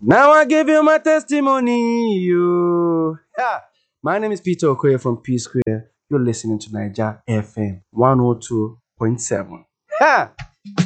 Now I give you my testimony. You. Ha. My name is Peter Okoye from P Square. You're listening to Niger FM 102.7. Ha!